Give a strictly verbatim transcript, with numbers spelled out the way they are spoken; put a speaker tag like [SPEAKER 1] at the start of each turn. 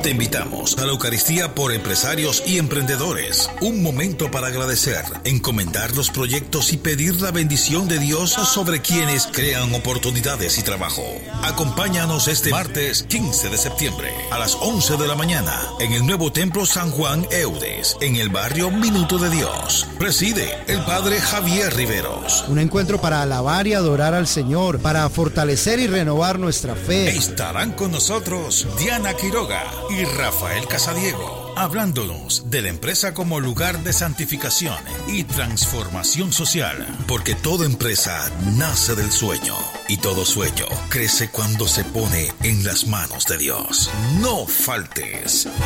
[SPEAKER 1] Te invitamos a la Eucaristía por empresarios y emprendedores. Un momento para agradecer, encomendar los proyectos y pedir la bendición de Dios sobre quienes crean oportunidades y trabajo. Acompáñanos este martes quince de septiembre a las once de la mañana en el nuevo Templo San Juan Eudes, en el barrio Minuto de Dios. Preside el Padre Javier Riveros.
[SPEAKER 2] Un encuentro para alabar y adorar al Señor, para fortalecer y renovar nuestra fe.
[SPEAKER 1] Estarán con nosotros Diana Quiroga y Rafael Casadiego, hablándonos de la empresa como lugar de santificación y transformación social, porque toda empresa nace del sueño y todo sueño crece cuando se pone en las manos de Dios. No faltes.